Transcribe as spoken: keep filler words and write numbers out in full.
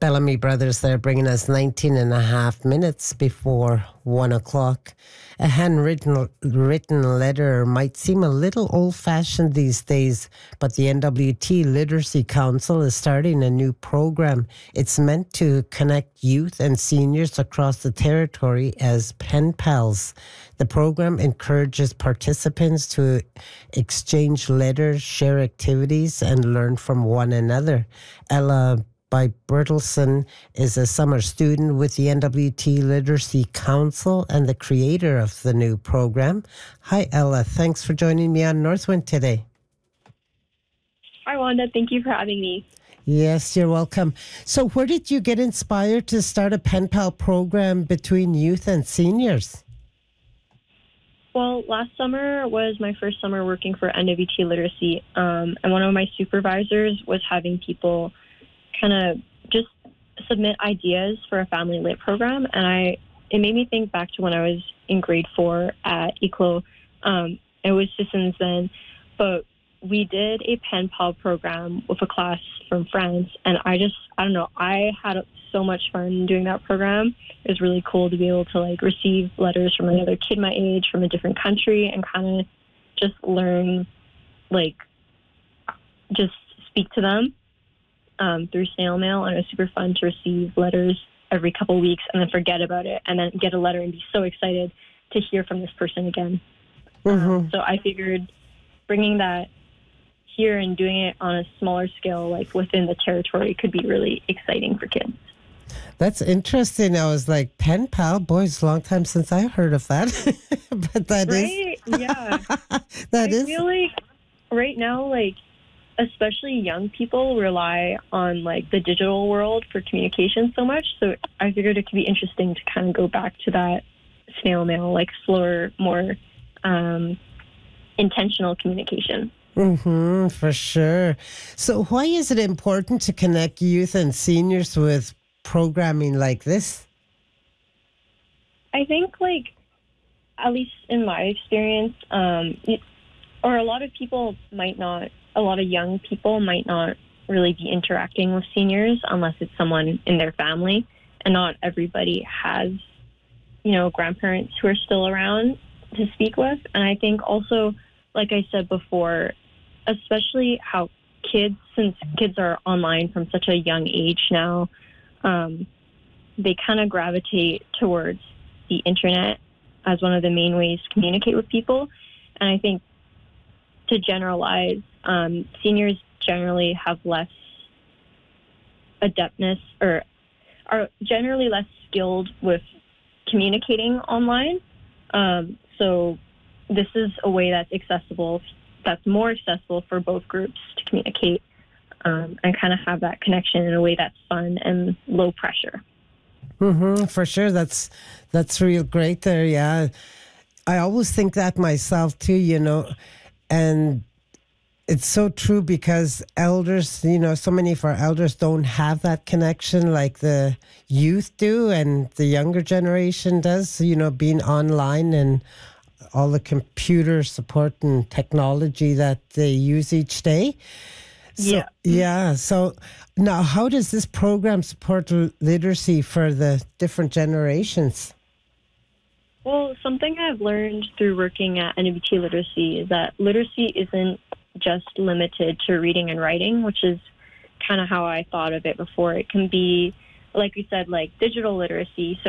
Bellamy Brothers there, bringing us nineteen and a half minutes before one o'clock. A handwritten written letter might seem a little old-fashioned these days, but the N W T Literacy Council is starting a new program. It's meant to connect youth and seniors across the territory as pen pals. The program encourages participants to exchange letters, share activities, and learn from one another. Ella by Bertelson is a summer student with the N W T Literacy Council and the creator of the new program. Hi, Ella. Thanks for joining me on Northwind today. Hi, Wanda. Thank you for having me. Yes, you're welcome. So where did you get inspired to start a pen pal program between youth and seniors? Well, last summer was my first summer working for N W T Literacy, um, and one of my supervisors was having people kind of just submit ideas for a family lit program, and I it made me think back to when I was in grade four at E C L O. Um, it was Sissons then, but we did a pen pal program with a class from France, and I just I don't know I had so much fun doing that program. It was really cool to be able to like receive letters from another kid my age from a different country and kind of just learn, like, just speak to them um, through snail mail. And it was super fun to receive letters every couple of weeks and then forget about it and then get a letter and be so excited to hear from this person again. Mm-hmm. Um, so I figured bringing that here and doing it on a smaller scale, like within the territory, could be really exciting for kids. That's interesting. I was like, pen pal? Boy, it's a long time since I heard of that. But that right? is... Yeah. that I is... feel like right now, like, especially young people rely on, like, the digital world for communication so much. So I figured it could be interesting to kind of go back to that snail mail, like slower, more um, intentional communication. Mm-hmm, for sure. So why is it important to connect youth and seniors with programming like this? I think, like, at least in my experience, um, it, or a lot of people might not, a lot of young people might not really be interacting with seniors unless it's someone in their family. And not everybody has, you know, grandparents who are still around to speak with. And I think also, like I said before, especially how kids, since kids are online from such a young age now, um, they kind of gravitate towards the internet as one of the main ways to communicate with people. And I think to generalize, um, seniors generally have less adeptness or are generally less skilled with communicating online. Um, so this is a way that's accessible, that's more accessible for both groups to communicate um, and kind of have that connection in a way that's fun and low pressure. Mm-hmm, for sure. That's that's real great there, yeah. I always think that myself too, you know, and it's so true because elders, you know, so many of our elders don't have that connection like the youth do and the younger generation does, you know, being online and all the computer support and technology that they use each day. So, yeah. Yeah. So now how does this program support literacy for the different generations? Well, something I've learned through working at N W T Literacy is that literacy isn't just limited to reading and writing, which is kind of how I thought of it before. It can be, like we said, like digital literacy. So